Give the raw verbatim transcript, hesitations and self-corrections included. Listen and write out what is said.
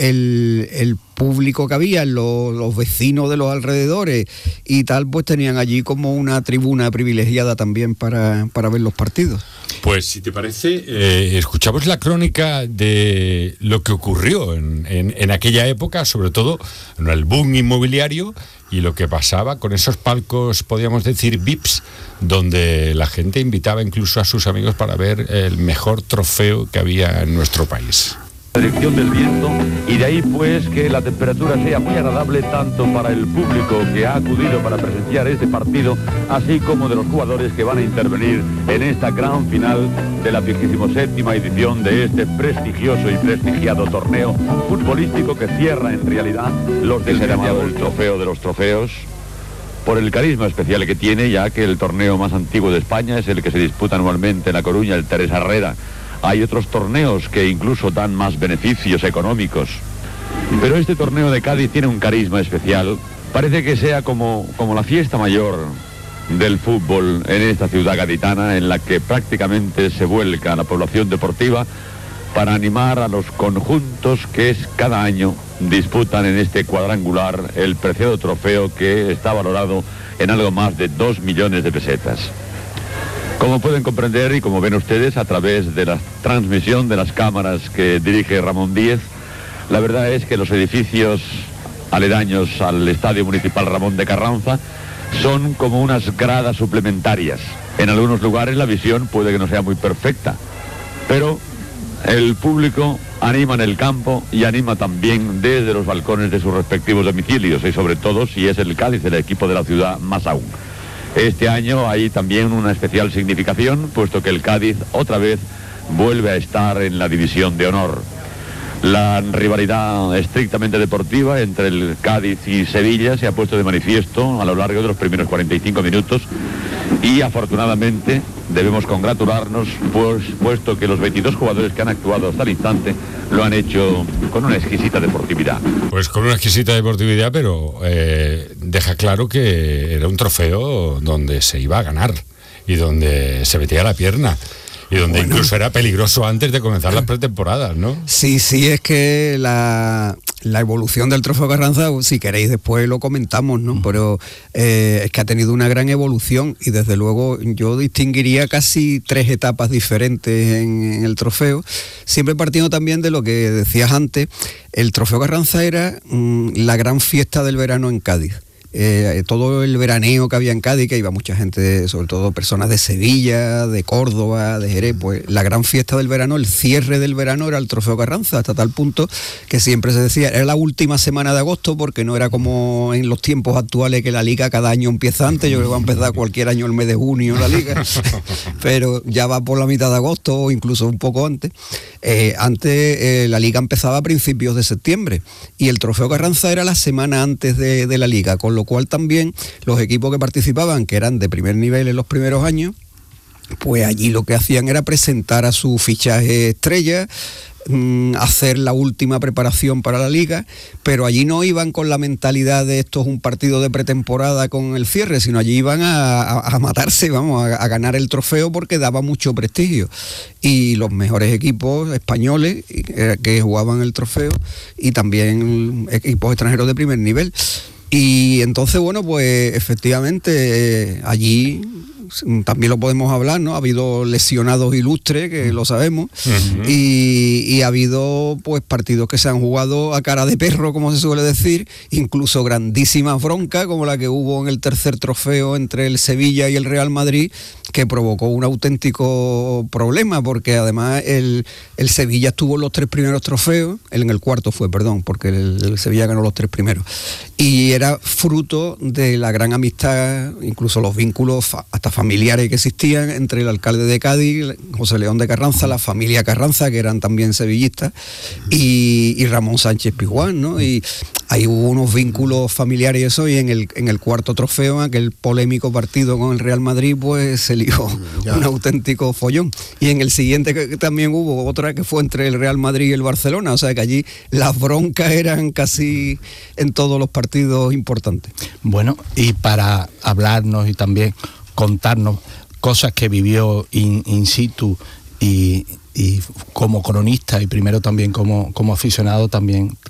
el, el público que había, los, los vecinos de los alrededores y tal, pues tenían allí como una tribuna privilegiada también para, para ver los partidos. Pues si te parece, eh, escuchamos la crónica de lo que ocurrió en, en, en aquella época, sobre todo en el boom inmobiliario y lo que pasaba con esos palcos, podríamos decir, V I Ps, donde la gente invitaba incluso a sus amigos para ver el mejor trofeo que había en nuestro país. La dirección del viento, y de ahí pues que la temperatura sea muy agradable tanto para el público que ha acudido para presenciar este partido, así como de los jugadores que van a intervenir en esta gran final de la vigésimo séptima edición de este prestigioso y prestigiado torneo futbolístico que cierra en realidad los del llamado el trofeo de los trofeos, por el carisma especial que tiene, ya que el torneo más antiguo de España es el que se disputa anualmente en La Coruña, el Teresa Herrera. Hay otros torneos que incluso dan más beneficios económicos. Pero este torneo de Cádiz tiene un carisma especial. Parece que sea como, como la fiesta mayor del fútbol en esta ciudad gaditana, en la que prácticamente se vuelca la población deportiva para animar a los conjuntos que es cada año disputan en este cuadrangular el preciado trofeo que está valorado en algo más de dos millones de pesetas. Como pueden comprender y como ven ustedes a través de la transmisión de las cámaras que dirige Ramón Díez, la verdad es que los edificios aledaños al Estadio Municipal Ramón de Carranza son como unas gradas suplementarias. En algunos lugares la visión puede que no sea muy perfecta, pero el público anima en el campo y anima también desde los balcones de sus respectivos domicilios, y sobre todo si es el Cádiz el equipo de la ciudad, más aún. Este año hay también una especial significación, puesto que el Cádiz otra vez vuelve a estar en la división de honor. La rivalidad estrictamente deportiva entre el Cádiz y Sevilla se ha puesto de manifiesto a lo largo de los primeros cuarenta y cinco minutos y afortunadamente debemos congratularnos, pues, puesto que los veintidós jugadores que han actuado hasta el instante lo han hecho con una exquisita deportividad. Pues con una exquisita deportividad, pero eh, deja claro que era un trofeo donde se iba a ganar y donde se metía la pierna. Y donde bueno, incluso era peligroso antes de comenzar las pretemporadas, ¿no? Sí, sí, es que la, la evolución del Trofeo Carranza, si queréis después lo comentamos, ¿no? Pero eh, es que ha tenido una gran evolución y desde luego yo distinguiría casi tres etapas diferentes en, en el trofeo, siempre partiendo también de lo que decías antes. El Trofeo Carranza era mmm, la gran fiesta del verano en Cádiz. Eh, todo el veraneo que había en Cádiz, que iba mucha gente, sobre todo personas de Sevilla, de Córdoba, de Jerez, pues la gran fiesta del verano, el cierre del verano era el Trofeo Carranza, hasta tal punto que siempre se decía, era la última semana de agosto, porque no era como en los tiempos actuales que la liga cada año empieza antes. Yo creo que va a empezar cualquier año el mes de junio la liga, pero ya va por la mitad de agosto o incluso un poco antes. Eh, antes eh, la liga empezaba a principios de septiembre y el Trofeo Carranza era la semana antes de, de la liga, con lo cual también los equipos que participaban, que eran de primer nivel en los primeros años, pues allí lo que hacían era presentar a su fichaje estrella, mmm, hacer la última preparación para la liga, pero allí no iban con la mentalidad de esto es un partido de pretemporada con el cierre, sino allí iban a, a, a matarse, vamos, a, a ganar el trofeo porque daba mucho prestigio. Y los mejores equipos españoles que, que jugaban el trofeo y también equipos extranjeros de primer nivel. Y entonces, bueno, pues efectivamente eh, allí también lo podemos hablar, ¿no? Ha habido lesionados ilustres, que lo sabemos, uh-huh. y, y ha habido pues partidos que se han jugado a cara de perro, como se suele decir, incluso grandísimas broncas, como la que hubo en el tercer trofeo entre el Sevilla y el Real Madrid, que provocó un auténtico problema, porque además el, el Sevilla estuvo en los tres primeros trofeos, en el cuarto fue, perdón, porque el, el Sevilla ganó los tres primeros, y era fruto de la gran amistad, incluso los vínculos fa- hasta familiares que existían entre el alcalde de Cádiz, José León de Carranza, la familia Carranza, que eran también sevillistas, y, y Ramón Sánchez Pizjuán, ¿no? Y ahí hubo unos vínculos familiares y eso, y en el, en el cuarto trofeo, aquel polémico partido con el Real Madrid, pues se lió ya un auténtico follón. Y en el siguiente que, que también hubo otra que fue entre el Real Madrid y el Barcelona, o sea que allí las broncas eran casi en todos los partidos importantes. Bueno, y para hablarnos y también contarnos cosas que vivió in, in situ y, y como cronista y primero también como, como aficionado, también